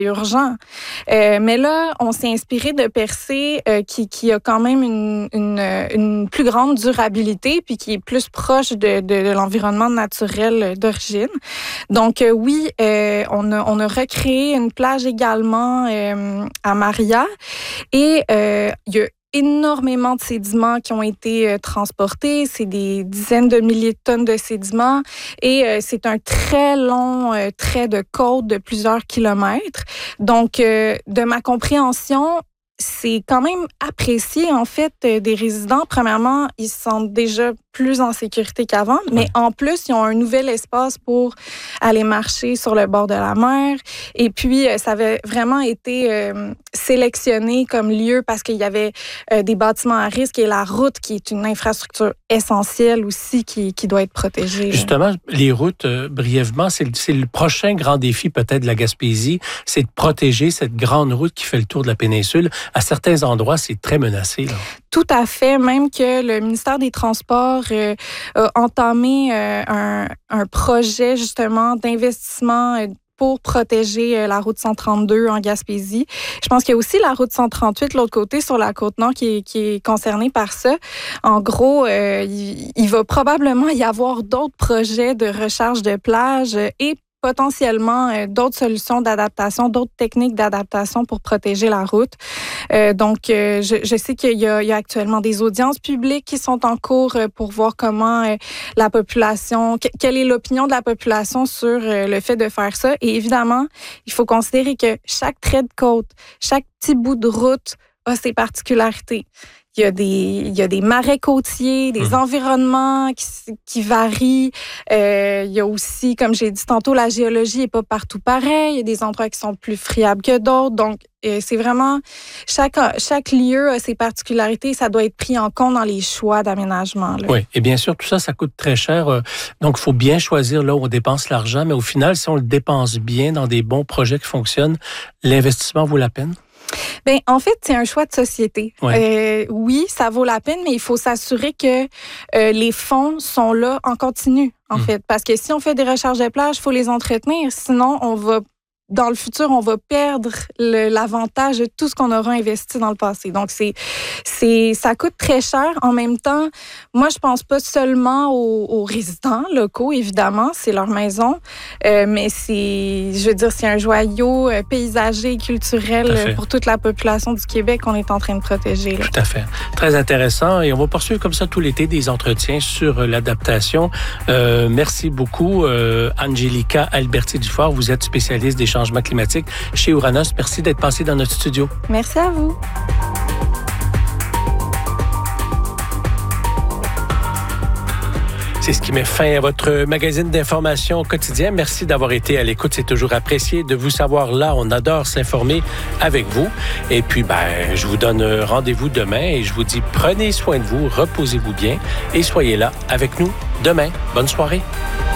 urgent. Mais là, on s'est inspiré de Percé qui a quand même une plus grande durabilité puis qui est plus proche de l'environnement naturel d'origine. Donc oui, on a recréé une plage également à Maria et il y a énormément de sédiments qui ont été transportés. C'est des dizaines de milliers de tonnes de sédiments et c'est un très long trait de côte de plusieurs kilomètres. Donc, de ma compréhension, c'est quand même apprécié, en fait, des résidents. Premièrement, ils se sentent déjà plus en sécurité qu'avant, mais en plus, ils ont un nouvel espace pour aller marcher sur le bord de la mer. Et puis, ça avait vraiment été sélectionné comme lieu parce qu'il y avait des bâtiments à risque et la route qui est une infrastructure essentielle aussi qui doit être protégée. Justement, les routes, brièvement, c'est le prochain grand défi peut-être de la Gaspésie, c'est de protéger cette grande route qui fait le tour de la péninsule. À certains endroits, c'est très menacé, là. Tout à fait, même que le ministère des Transports a entamé un projet justement d'investissement pour protéger la route 132 en Gaspésie. Je pense qu'il y a aussi la route 138 de l'autre côté, sur la Côte-Nord, qui est concernée par ça. En gros, il va probablement y avoir d'autres projets de recharge de plage et potentiellement d'autres solutions d'adaptation, d'autres techniques d'adaptation pour protéger la route. Donc, je sais qu'il y a actuellement des audiences publiques qui sont en cours pour voir comment la population, quelle est l'opinion de la population sur le fait de faire ça. Et évidemment, il faut considérer que chaque trait de côte, chaque petit bout de route a ses particularités. Il y a des marais côtiers, des environnements qui varient. Il y a aussi, comme j'ai dit tantôt, la géologie n'est pas partout pareil. Il y a des endroits qui sont plus friables que d'autres. Donc, c'est vraiment... Chaque lieu a ses particularités. Ça doit être pris en compte dans les choix d'aménagement, là. Oui, et bien sûr, tout ça, ça coûte très cher. Donc, il faut bien choisir là où on dépense l'argent. Mais au final, si on le dépense bien dans des bons projets qui fonctionnent, l'investissement vaut la peine? Bien, en fait, c'est un choix de société. Oui, ça vaut la peine, mais il faut s'assurer que les fonds sont là en continu, en fait. Parce que si on fait des recharges de plage, il faut les entretenir. Sinon, dans le futur, on va perdre l'avantage de tout ce qu'on aura investi dans le passé. Donc, ça coûte très cher. En même temps, moi, je pense pas seulement aux résidents locaux, évidemment, c'est leur maison, mais c'est un joyau paysager et culturel pour toute la population du Québec qu'on est en train de protéger, là. Tout à fait. Très intéressant. Et on va poursuivre comme ça tout l'été des entretiens sur l'adaptation. Merci beaucoup, Angelica Alberti-Dufort. Vous êtes spécialiste des changements climatiques chez Ouranos. Merci d'être passé dans notre studio. Merci à vous. C'est ce qui met fin à votre magazine d'information quotidien. Merci d'avoir été à l'écoute. C'est toujours apprécié de vous savoir là. On adore s'informer avec vous. Et puis, je vous donne rendez-vous demain et je vous dis prenez soin de vous, reposez-vous bien et soyez là avec nous demain. Bonne soirée.